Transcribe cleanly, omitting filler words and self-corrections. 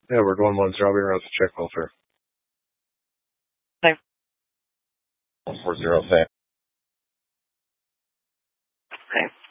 Yeah, we're going 1-0 to check welfare. 4-0 Sam. Okay.